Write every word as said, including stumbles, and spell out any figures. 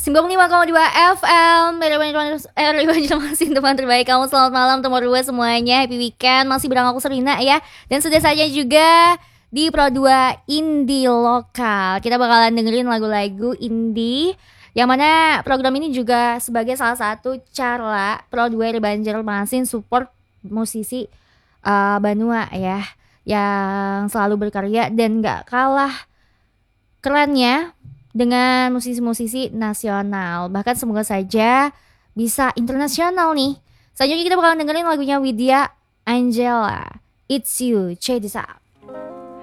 sembilan puluh lima koma dua F M masih teman terbaik kamu. Selamat malam teman dua semuanya. Happy weekend. Masih bareng aku Serina ya. Dan sudah saja juga di Pro dua Indie Lokal. Kita bakalan dengerin lagu-lagu indie, yang mana program ini juga sebagai salah satu cara Pro dua Banjarmasin support musisi uh, Banua ya, yang selalu berkarya dan gak kalah kerennya dengan musisi-musisi nasional. Bahkan semoga saja bisa internasional nih. Selanjutnya kita bakalan dengerin lagunya Widya Angela, It's You. Check this out.